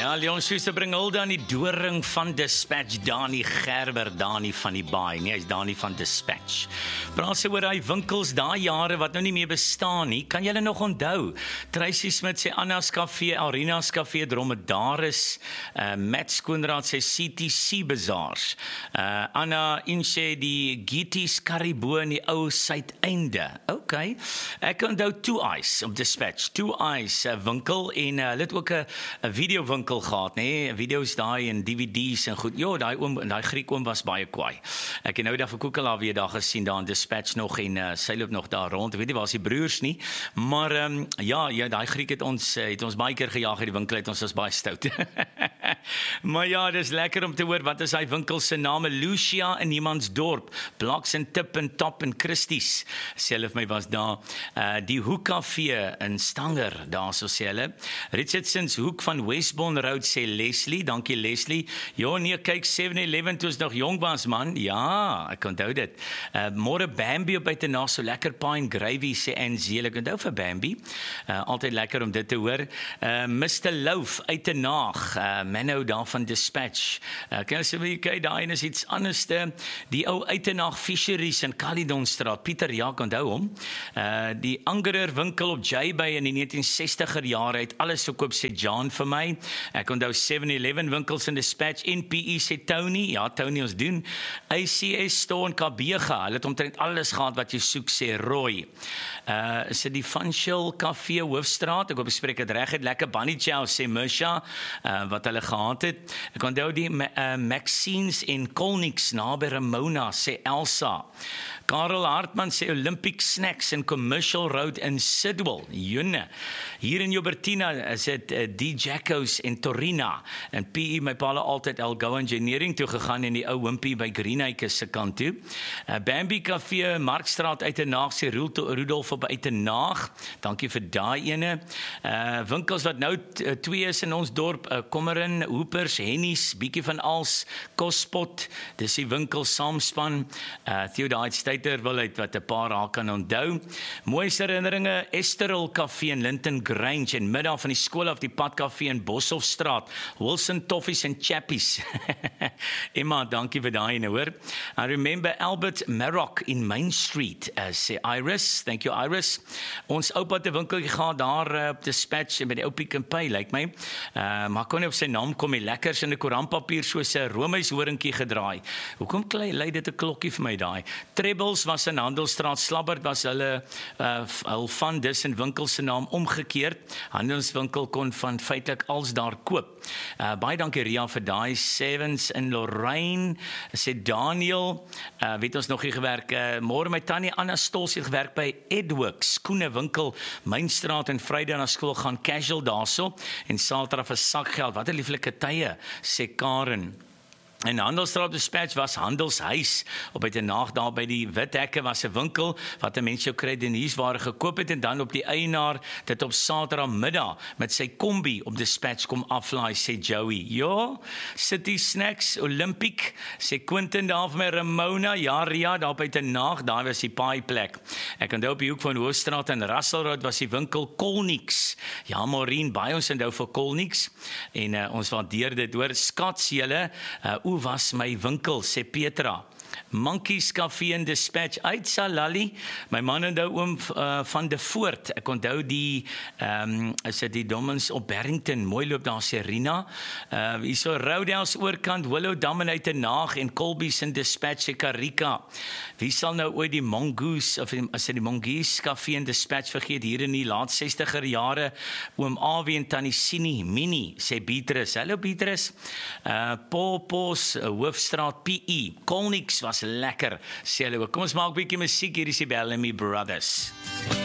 Ja, Leon Schuster bring Hulda aan die doring van Dispatch, Dani Gerber, Dani van die Baai, nee, hy is Dani van Dispatch. Praat sy oor hy winkels daai jare wat nou nie meer bestaan nie, kan julle nog onthou? Tracy Smith sê Anna's Café, Arina's Café, Dromedaris, Matt Skoenraad sê CTC Bazaars, Anna Inche die Gieties Kariboo in die ou Suideinde, ok, ek onthou Two Eyes op Dispatch, Two Eyes winkel en hulle het ook 'n videowinkel gehad, nee, video's daai en DVD's en goed. Ja, daai Griek oom was baie kwaai. Ek het nou daar vir Koekela weer daar gesien daar in Dispatch nog en sy loop nog daar rond. Ek weet nie waar is die broers nie, maar ja, daai Griek het ons baie keer gejaag uit die winkel uit. Ons was baie stout. Maar ja, dis lekker om te hoor wat is hy winkel se name. Lucia in Niemandsdorp, Blocks en Tip en Top en Christie's. Self my was daar. Die Hoekcafé in Stanger, daar so sê hulle. Richardson's Hoek van Westbourne Road sê Leslie, dankie Leslie. Ja nee, kyk 7-Eleven toe ons nog jong was man. Ja, ek onthou dit. Môre Bambi op buite na so lekker pie and gravy sê Anzeel. Ek onthou vir Bambi. Altyd lekker om dit te hoor. Mr Loaf uit te Naag, Menno daar van Dispatch. Kan jy sê kyk daai is iets anderste. Die ou uit te Naag Fisheries in Caledonstraat. Pieter Jaak onthou hom. Die Angerer winkel op J-Bay in die 1960er jare het alles verkoop sê John vir my. Ek onthou 7-Eleven winkels in Dispatch, NPE sê Tony, ja Tony ons doen. ACS store in Kabega, hulle het omtrent alles gehad wat jy soek sê Roy. Is dit die Funshell Café Hoofstraat, ek hoop ek spreek dit reg uit, lekker bunny chow sê Mersha, wat hulle gehad het. Ek onthou die Maxine's en Kolniks naby Ramona sê Elsa. Karel Hartman sê Olympic Snacks in Commercial Road in Sidwell, June. Hier in Jobertina is dit die Jacko's en Torina. En PE, my paal altyd Elgo Engineering toe gegaan en die ou Wimpy by Greenacres se kant toe. Bambi Café, Markstraat uit te Naag, sê Rudolf op uit te Naag. Dankie vir daai ene. Winkels wat nou twee is in ons dorp, Kommerin, Hoopers, Hennies, bietjie van als, Kospot, dis die winkel saamspan. Theodite Stater wil uit wat 'n paar haar kan onthou. Mooiste herinneringe, Esteril Café in Linton Grange en middag van die skool af die Padcafé in Boshofstraat, Wilson Toffees en Chappies. Emma, dankie vir daai ene hoor. I remember Albert Marrock in Main Street, sê Iris, thank you Iris. Ons oupa het 'n winkeltjie gehad daar op Dispatch by die ou Pick n Pay, lyk my. Maar kon nie op sy naam kom nie, lekkers in 'n koerantpapier soos 'n Romeis horingkie gedraai. Hoekom lei dit 'n klokkie vir my daai? Trebles was in Handelsstraat, Slabbert was hulle van dis in winkel se naam omgekeerd. Handelswinkel kon van feitelik als daar koop. Baie dankie Ria vir daai. Sevens in Lorraine, sê Daniel, weet ons nog hier gewerk. Môre my tannie Anna Stols het gewerk by Edworks, skoene winkel, Mynstraat en Vrydag na skool gaan casual daarso en Saterdag vir sakgeld. Wat 'n lieflike tye, sê Karen. En Handelsstraat Dispatch was Handelshuis. Op uit 'n naag daar by die Withekke was 'n winkel wat 'n mens jou kredietware gekoop het en dan op die eienaar dit op Saterdagmiddag met sy kombi op Dispatch kom aflaai, sê Joey. Ja, City Snacks, Olympic, sê Quentin daar vir my Ramona, ja Ria, daar op uit 'n naag, daar was die paaiplek. Ek onthou op die hoek van Hoofstraat en Russellroad was die winkel Kolniks. Ja, Maureen, baie ons onthou vir Kolniks en ons waardeer dit hoor. Skats julle, hoe was my winkel, sê Petra. Monkeys Café in Dispatch uit Salali. My man onthou oom van de Voort. Ek onthou die is dit die Dommens op Barrington. Mooi loop daar Serena. Hierso Roudels oorkant Willowdam en uit 'n Naag en Colby's in Dispatch se Karika. Wie sal nou ooit die Mongoose of as dit die Mongoose Café in Dispatch vergeet hier in die laat 60er jare. Oom Awie en Tannie Sini Mini, sê Beatrice. Hallo Beatrice. Popos Hoofstraat PE. Kolniks was lekker, sê hulle ook. Kom ons maak 'n bietjie musiek, hier is die Bellamy Brothers.